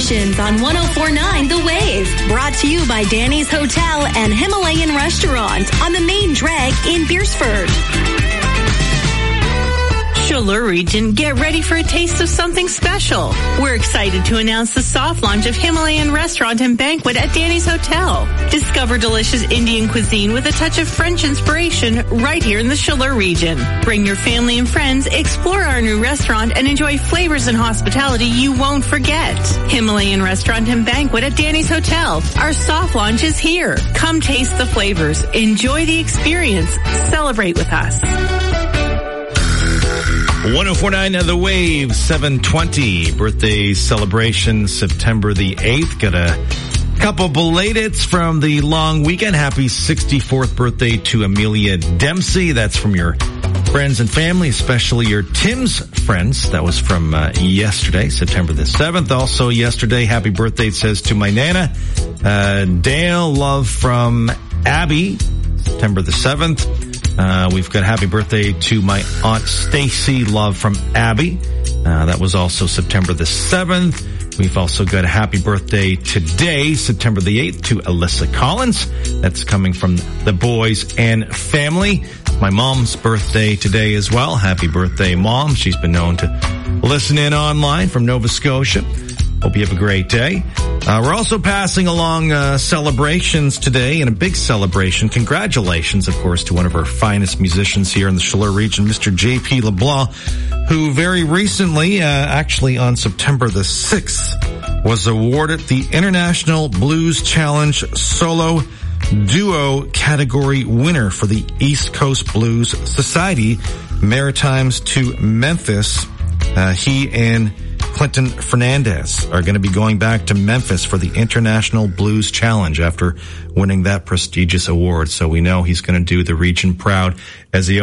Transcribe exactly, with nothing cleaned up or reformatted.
Celebrations on one oh four point nine The Wave. Brought to you by Danny's Hotel and Himalayan Restaurant on the main drag in Beersford. Chaleur Region, get ready for a taste of something special. We're excited to announce the soft launch of Himalayan Restaurant and Banquet at Danny's Hotel. Discover delicious Indian cuisine with a touch of French inspiration right here in the Chaleur Region. Bring your family and friends, explore our new restaurant, and enjoy flavors and hospitality you won't forget. Himalayan Restaurant and Banquet at Danny's Hotel. Our soft launch is here. Come taste the flavors. Enjoy the experience. Celebrate with us. one oh four point nine The Wave, seven twenty. Birthday celebration, September the eighth. Got a couple belateds from the long weekend. Happy sixty-fourth birthday to Amelia Dempsey. That's from your friends and family, especially your Tim's friends. That was from uh, yesterday, September the seventh. Also yesterday, happy birthday, it says, to my Nana. Uh, Dale, love from Abby, September the seventh. Uh, we've got happy birthday to my Aunt Stacy, love from Abby. Uh, that was also September the seventh. We've also got a happy birthday today, September the eighth, to Alyssa Collins. That's coming from the boys and family. My mom's birthday today as well. Happy birthday, Mom. She's been known to listen in online from Nova Scotia. Hope you have a great day. Uh, we're also passing along uh, celebrations today, and a big celebration. Congratulations, of course, to one of our finest musicians here in the Chaleur region, Mister J P LeBlanc, who very recently, uh, actually on September the sixth, was awarded the International Blues Challenge Solo Duo category winner for the East Coast Blues Society, Maritimes to Memphis. Uh, he and Clinton Fernandez are going to be going back to Memphis for the International Blues Challenge after winning that prestigious award. So we know he's going to do the region proud as he